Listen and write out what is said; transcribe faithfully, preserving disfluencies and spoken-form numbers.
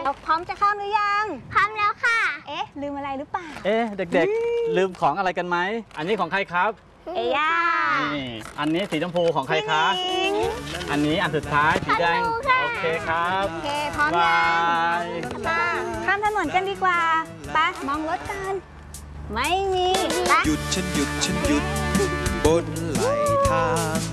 บอกพร้อมจะข้ามหรือยังพร้อมแล้วค่ะเอ๊ะลืมอะไรหรือเปล่าเอ๊ะเด็กๆลืมของอะไรกันไหมอันนี้ของใครครับเอย่านี่อันนี้สีชมพูของใครคะอันนี้อันสุดท้ายสีแดงโอเคครับโอเคพร้อมยังมาข้ามถนนกันดีกว่าไปมองรถกันไม่มีไปหยุดฉันหยุดฉันหยุดบนไหลทาง